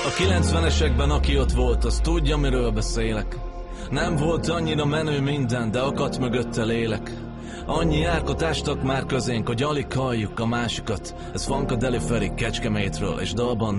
A 90-esekben aki ott volt, az tudja, miről beszélek. Nem volt annyira menő minden, de akadt mögötte lélek. Annyi árkot ástak már közénk, hogy alig halljuk a másikat. Ez Funkadelic Feri Kecskemétről, és dalban